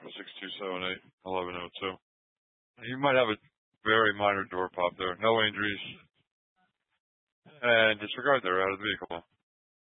6278-1102. You might have a very minor door pop there. No injuries. And disregard, they're out of the vehicle.